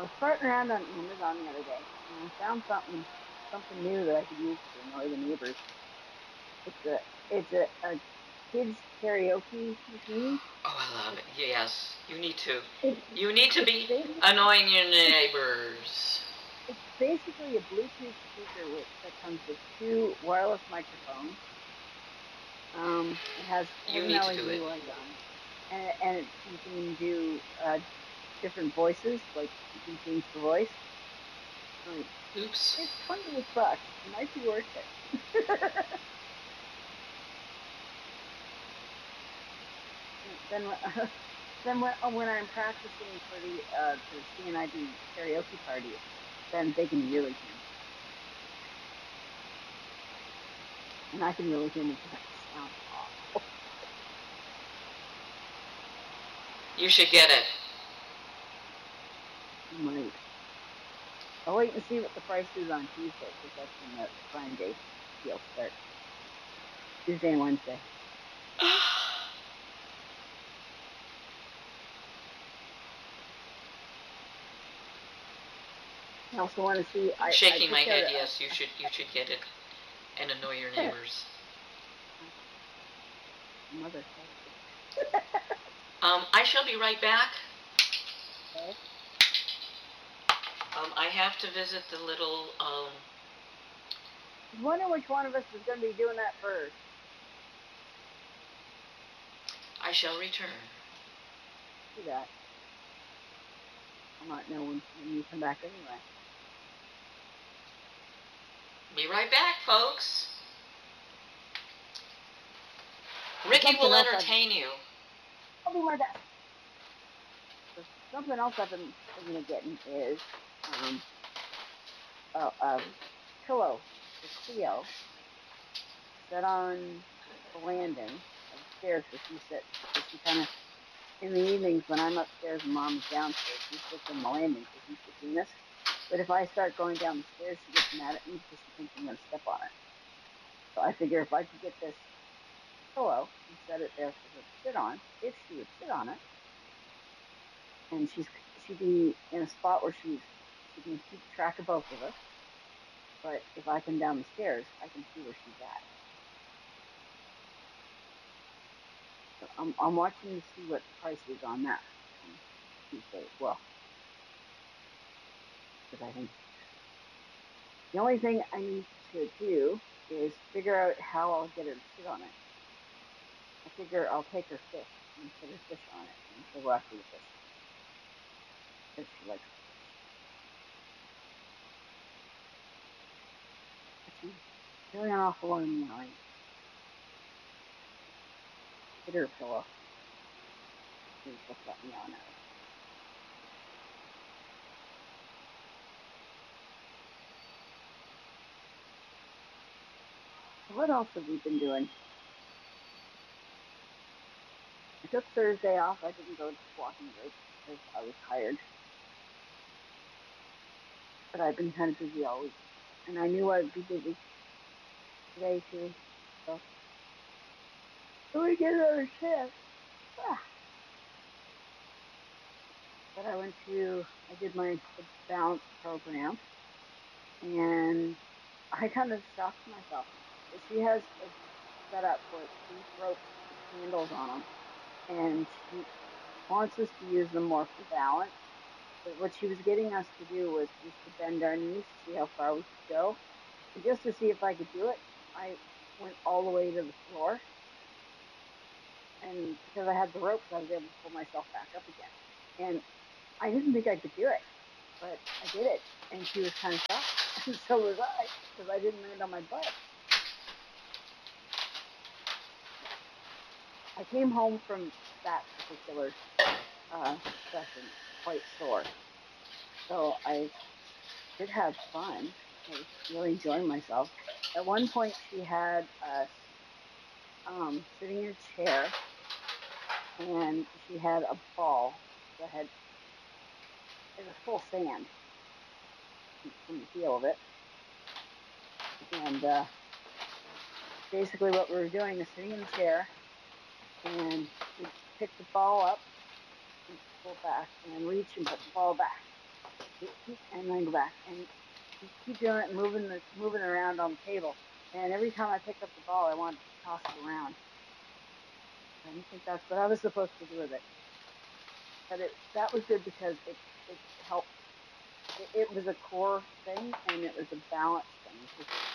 was farting around on Amazon the other day, and I found something new that I could use to annoy the neighbors. It's a kids karaoke machine. Oh, I love It's it. Yes, you need to. it, You need to it's be basic, annoying your neighbors. it's basically a Bluetooth speaker that comes with two wireless microphones. It has You an need to do LED it. light on it, and you can do different voices. Like you can change the voice. Um, Oops. it's $28. It might be worth it. then when I'm practicing for the CNIB karaoke parties, then they can really hear me, and I can really hear me because I sound awful. You should get it. Right. I'll wait and see what the price is on Tuesday because that's when the Prime Day deals start. Tuesday and Wednesday. I also want to see. I'm I shaking my picked out head. Yes, you should get it and annoy your a neighbors. mother. I shall be right back. Okay. I have to visit the little. I was wondering which one of us was going to be doing that first. I shall return. Do that. I'll not know when you come back anyway. Be right back, folks. Ricky Something will else entertain you. I'll do my best. So something else I've been thinking of getting is a pillow for Cleo set on the landing of the stairs where she sits. Because she kind of, in the evenings when I'm upstairs and Mom's downstairs, she sits on the landing because she's between us. But if I start going down the stairs, she gets mad at me because she thinks I'm going to step on her. So I figure if I could get this pillow and set it there for her to sit on, if she would sit on it, and she'd be in a spot where she can keep track of both of us. But if I come down the stairs, I can see where she's at. So I'm watching to see what the price is on that on Tuesday as well. Because I think the only thing I need to do is figure out how I'll get her to sit on it. I figure I'll take her fish and put her fish on it, and she'll go after the fish if she likes the fish. But she's feeling an awful lot annoying. Get her a pillow. Maybe she'll stop meowing at us. So what else have we been doing? I took Thursday off. I didn't go to the walking group because I was tired. But I've been kind of busy all week. And I knew I'd be busy today too. So we get another chance. Ah. But I did my balance program, and I kind of shocked myself. She has a setup where it's these ropes with handles on them, and she wants us to use them more for balance. But what she was getting us to do was just to bend our knees to see how far we could go. And just to see if I could do it, I went all the way to the floor. And because I had the ropes, I was able to pull myself back up again. And I didn't think I could do it, but I did it. And she was kind of shocked. And so was I, because I didn't land on my butt. I came home from that particular session quite sore. So I did have fun. I was really enjoying myself. At one point, she had us sitting in a chair, and she had a ball that it was full of sand from the feel of it. And basically, what we were doing is sitting in the chair, and she'd pick the ball up and pull it back, and then reach and put the ball back. and then go back, and you keep doing it, moving it around on the table. And every time I picked up the ball, I wanted to toss it around. I don't think that's what I was supposed to do with it, but that was good because it helped. It was a core thing, and it was a balance thing. It just